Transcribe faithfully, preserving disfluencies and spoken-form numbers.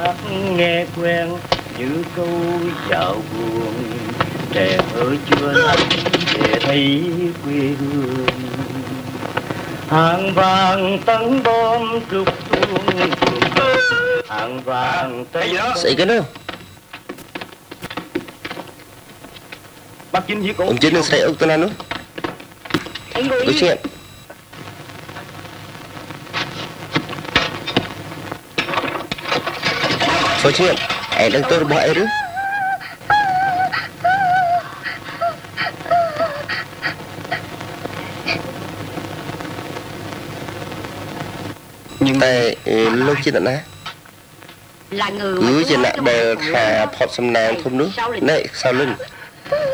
Nghe quen như câu dạo buồn, trẻ ở chưa lắm để thấy quê hương. Hàng vàng tấn bom rục xuống hàng vàng tấn. Xảy cái nữa. Bác Chính với cô. Ông Chính đang xảy ông tên nào nữa? Đối chuyện. Thôi chuyện, em đang tôi bỏ em đó. Nhưng tại lúc chuyện tận á là người cứ trên nạ bè thà phọt xâm nàng thôm nước. Này, sao lưng